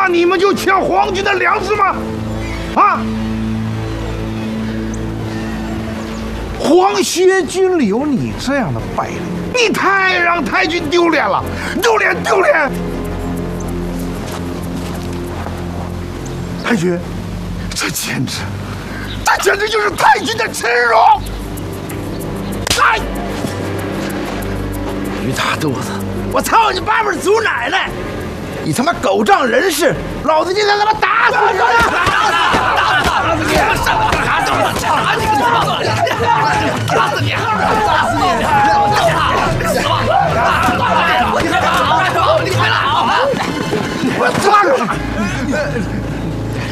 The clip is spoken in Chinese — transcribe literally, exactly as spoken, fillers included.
那你们就抢皇军的粮食吗？啊！皇协军里有你这样的败类，你太让太君丢脸了，丢脸丢脸！太君，这简直，这简直就是太君的耻辱！来，鱼大肚子，我操你八辈祖奶奶！你他妈狗仗人势，老子今天他妈打死你！打死你！打死你！